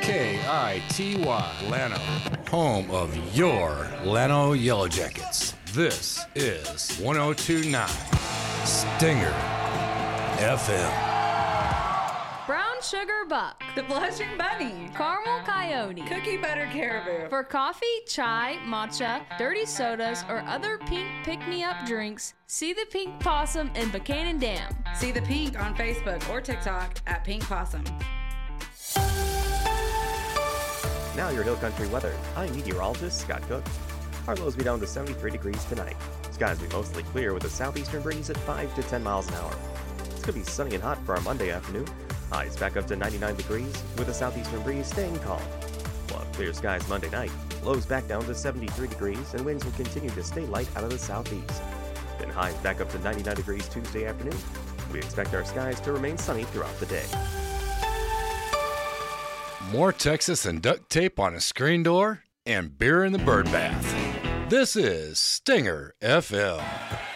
KITY Llano, home of your Llano Yellow Jackets. This is 102.9 Stinger FM. Brown Sugar Buck, The Blushing Bunny, Caramel Coyote, Cookie Butter Caribou. For coffee, chai, matcha, dirty sodas, or other pink pick-me-up drinks, see the Pink Possum in Buchanan Dam. See the Pink on Facebook or TikTok at Pink Possum. Now your Hill Country weather. I'm meteorologist Scott Cook. Our lows be down to 73 degrees tonight. Skies will be mostly clear with a southeastern breeze at 5 to 10 miles an hour. It's going to be sunny and hot for our Monday afternoon. Highs back up to 99 degrees with a southeastern breeze staying calm. We'll have clear skies Monday night. Lows back down to 73 degrees and winds will continue to stay light out of the southeast. Then highs back up to 99 degrees Tuesday afternoon. We expect our skies to remain sunny throughout the day. More Texas than duct tape on a screen door and beer in the bird bath. This is Stinger FM.